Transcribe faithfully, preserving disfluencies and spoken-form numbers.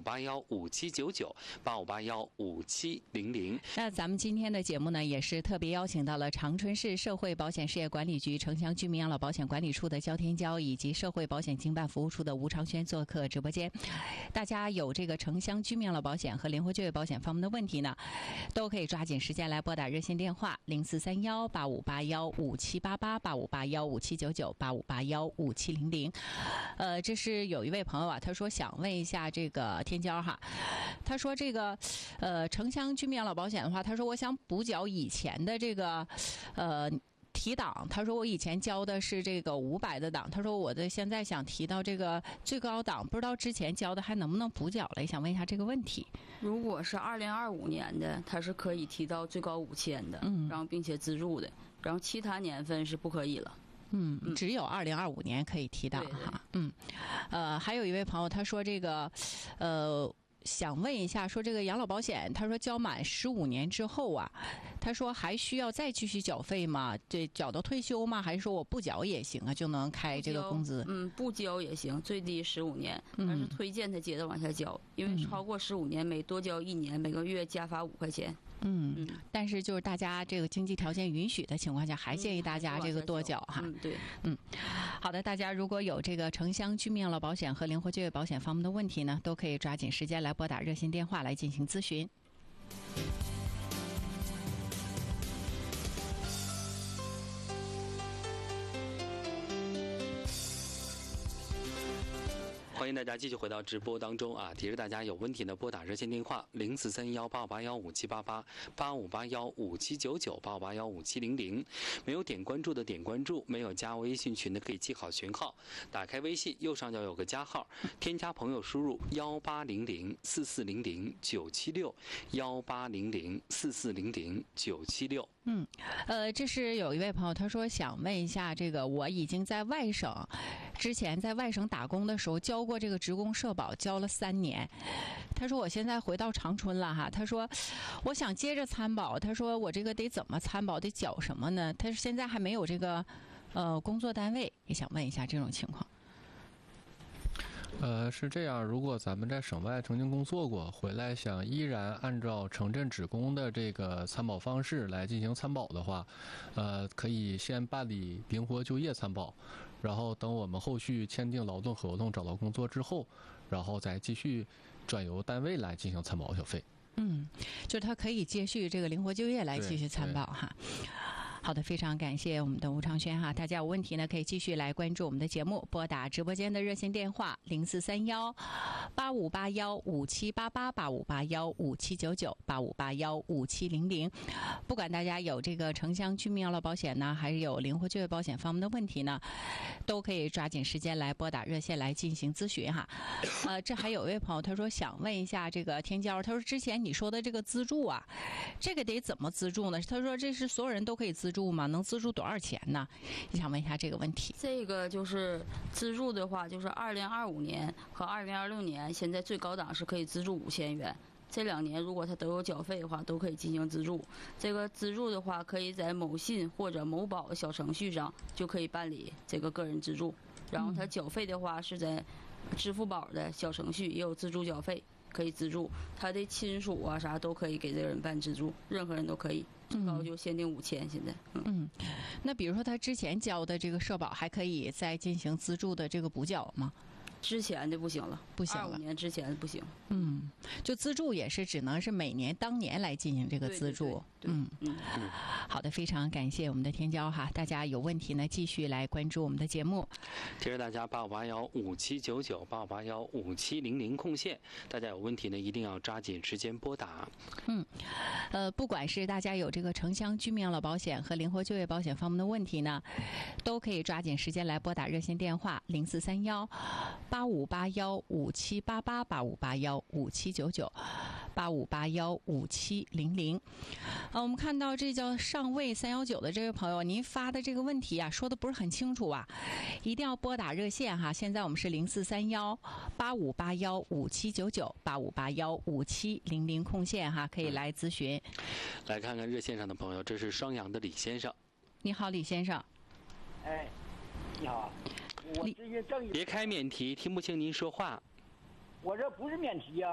八幺五七九九八五八幺五七零零。 那咱们今天的节目呢，也是特别邀请到了长春市社会保险事业管理局城乡居民养老保险管理处的焦天娇，以及社会保险经办服务处的吴长轩做客直播间。大家有这个城乡居民养老保险和灵活就业保险方面的问题呢，都可以抓紧时间来拨打热线电话零四三幺八五八幺五七八八八五八幺五七九九八五八幺五七零零。呃，这是有一位朋友啊，他说想问一下这个天娇哈，他说这个呃城乡居民养老保险的话，他说我想补缴以前的这个呃提档，他说我以前交的是这个五百的档，他说我的现在想提到这个最高档，不知道之前交的还能不能补缴了，也想问一下这个问题。 如果是二零二五年的，它是可以提到最高五千的， 嗯， 然后并且资助的，然后其他年份是不可以了。 嗯，只有二零二五年可以提档哈。嗯，呃，还有一位朋友他说这个，呃。想问一下，说这个养老保险，他说交满十五年之后啊，他说还需要再继续缴费吗？这缴到退休吗？还是说我不缴也行啊，就能开这个工资？ 嗯，不交也行，最低十五年，但是推荐他接着往下交，嗯、因为超过十五年每多交一年，每个月加罚五块钱。 嗯，嗯但是就是大家这个经济条件允许的情况下，还建议大家这个多缴哈。 嗯，对， 嗯，好的，大家如果有这个城乡居民养老保险和灵活就业保险方面的问题呢，都可以抓紧时间来拨打热线电话来进行咨询。 欢迎大家继续回到直播当中啊！提示大家有问题呢，拨打热线电话零四三幺八五八幺五七八八八五八幺五七九九八五八幺五七零零。没有点关注的点关注，没有加微信群的可以记好群号。打开微信右上角有个加号，添加朋友输入幺八零零四四零零九七六幺八零零四四零零九七六。 嗯，呃，这是有一位朋友他说想问一下，这个我已经在外省，之前在外省打工的时候交过这个职工社保，交了三年。他说我现在回到长春了哈，他说我想接着参保，他说我这个得怎么参保，得缴什么呢？他现在还没有这个呃工作单位，也想问一下这种情况。 呃，是这样，如果咱们在省外曾经工作过，回来想依然按照城镇职工的这个参保方式来进行参保的话，呃，可以先办理灵活就业参保，然后等我们后续签订劳动合同、找到工作之后，然后再继续转由单位来进行参保缴费。 嗯，就是他可以接续这个灵活就业来继续参保哈。好的，非常感谢我们的吴长轩哈。大家有问题呢，可以继续来关注我们的节目，拨打直播间的热线电话零四三幺八五八幺五七八八八五八幺五七九九八五八幺五七零零。不管大家有这个城乡居民养老保险呢，还是有灵活就业保险方面的问题呢，都可以抓紧时间来拨打热线来进行咨询哈。呃，这还有一位朋友他说想问一下这个天娇，他说之前你说的这个资助啊，这个得怎么资助呢？他说这是所有人都可以资助吗？能资助多少钱呢？你想问一下这个问题。 这个就是资助的话，就是二零二五年和二零二六年，现在最高档是可以资助五千元。这两年如果他都有缴费的话，都可以进行资助。这个资助的话，可以在某信或者某宝小程序上就可以办理这个个人资助。然后他缴费的话，是在支付宝的小程序也有自助缴费，可以资助。他的亲属啊啥都可以给这个人办资助，任何人都可以。最高就限定五千，现在。嗯, 嗯，那比如说他之前交的这个社保，还可以再进行资助的这个补缴吗？ 之前的不行了， 不行了。 二五年之前的不行。 嗯，就资助也是只能是每年当年来进行这个资助。 对对对嗯嗯嗯。好的，非常感谢我们的天娇哈，大家有问题呢继续来关注我们的节目。 提示大家八五八幺五七九九八五八幺五七零零空线，大家有问题呢一定要抓紧时间拨打。 嗯，呃，不管是大家有这个城乡居民养老保险和灵活就业保险方面的问题呢，都可以抓紧时间来拨打热线电话零四三幺八五八幺五七八八八五八幺五七九九八五八幺五七零零。呃，我们看到这叫上尉三幺九的这位朋友，您发的这个问题啊，说的不是很清楚啊，一定要拨打热线哈。现在我们是零四三幺八五八幺五七九九八五八幺五七零零空线哈，可以来咨询。 来看看热线上的朋友，这是双阳的李先生。 你好，李先生。 哎，你好，我直接正。 别开免提，听不清您说话。 我这不是免提呀、啊。